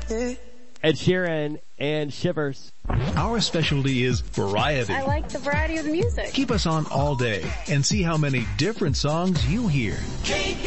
Ed Sheeran and Shivers. Our specialty is variety. I like the variety of the music. Keep us on all day and see how many different songs you hear.